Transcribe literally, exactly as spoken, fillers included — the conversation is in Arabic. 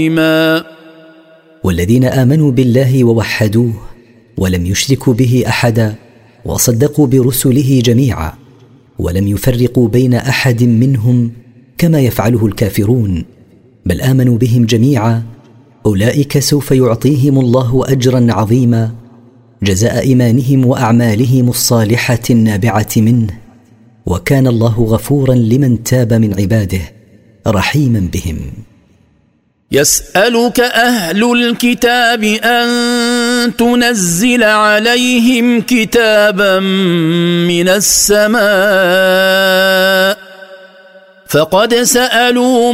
والذين آمنوا بالله ووحدوه ولم يشركوا به أحدا وصدقوا برسله جميعا ولم يفرقوا بين أحد منهم كما يفعله الكافرون، بل آمنوا بهم جميعا، أولئك سوف يعطيهم الله أجرا عظيما جزاء إيمانهم وأعمالهم الصالحة النابعة منه، وكان الله غفورا لمن تاب من عباده رحيما بهم. يسألك أهل الكتاب أن تنزل عليهم كتابا من السماء فقد سألوا